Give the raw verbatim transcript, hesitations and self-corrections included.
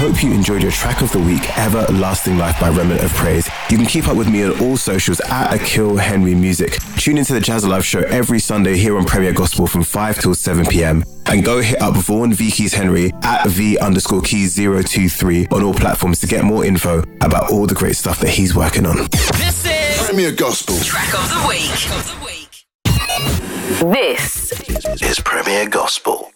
hope you enjoyed your track of the week, Everlasting Life by Remnant of Praise. You can keep up with me on all socials at Akil Henry Music. Tune into the Jazz Alive show every Sunday here on Premier Gospel from five till seven p.m. And go hit up Vaughan V Keys Henry at V underscore keys zero two three on all platforms to get more info about all the great stuff that he's working on. This is Premier Gospel Track of the Week. This is Premier Gospel.